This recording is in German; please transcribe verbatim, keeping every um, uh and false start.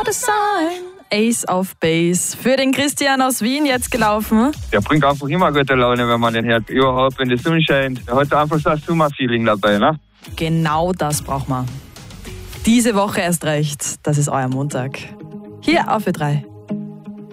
a sign. Ace of Base. Für den Christian aus Wien jetzt gelaufen. Der bringt einfach immer gute Laune, wenn man den hört. Überhaupt, wenn die Sonne scheint. Der hat einfach so ein Sommerfeeling dabei, ne? Genau das braucht man. Diese Woche erst recht. Das ist euer Montag. Hier auf Ö drei.